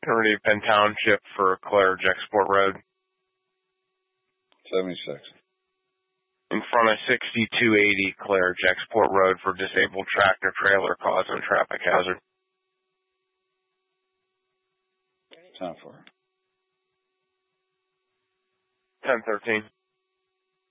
Trinity Penn Township for Claridge Export Road. 76. In front of 6280 Claridge Export Road for disabled tractor trailer causing traffic hazard. 10-4. 1013.